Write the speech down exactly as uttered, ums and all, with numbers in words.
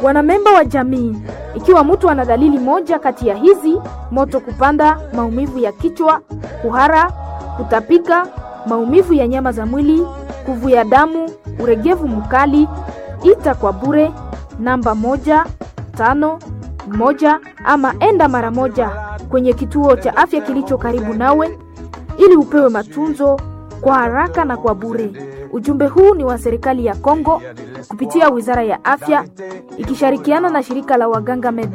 Wanamemba wa jamii, ikiwa mtu ana dalili moja kati ya hizi: moto kupanda, maumivu ya kichwa, kuhara, kutapika, maumivu ya nyama za mwili, kuvuja damu, uregevu mkali, ita kwa bure namba moja tano moja ama enda mara moja kwenye kituo cha afya kilicho karibu nawe ili upewe matunzo kwa haraka na kwa bure. Ujumbe huu ni wa serikali ya Kongo kupitia Wizara ya Afya ikishirikiana na shirika la waganga Mede.